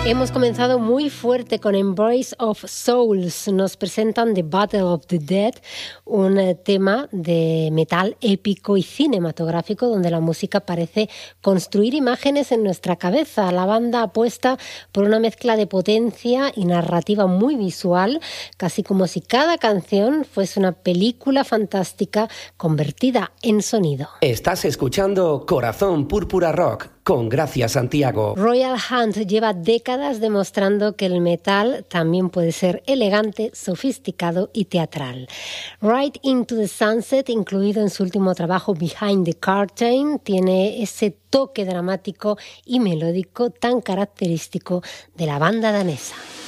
Hemos comenzado muy fuerte con Embrace of Souls. Nos presentan The Battle of the Dead, un tema de metal épico y cinematográfico donde la música parece construir imágenes en nuestra cabeza. La banda apuesta por una mezcla de potencia y narrativa muy visual, casi como si cada canción fuese una película fantástica convertida en sonido. Estás escuchando Corazón Púrpura Rock con Gracia Santiago. Royal Hunt lleva décadas demostrando que el metal también puede ser elegante, sofisticado y teatral. Right Into the Sunset, incluido en su último trabajo Behind the Curtain, tiene ese toque dramático y melódico tan característico de la banda danesa.